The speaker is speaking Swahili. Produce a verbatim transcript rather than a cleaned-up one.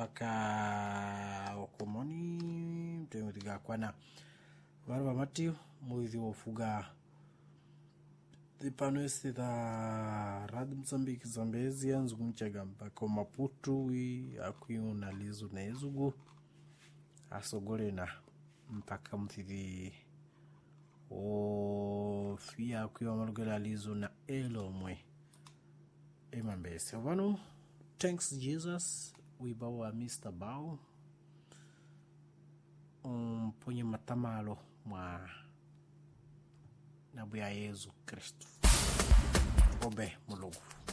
mpaka okomoni mtemuriga kwana barba Matthew muithi ofuga Ipano esse da Rádio Moçambique Zambezi anzunguchega mpaka Maputo e akuyuna lizo na ezugu asogolena mpaka mthidi o fia akuwa malugela lizo na elomwe emambese wano. Thanks Jesus, we bow a Mister Bow um ponye matamalo mwa na buya Yesu Kristo obe mulugu.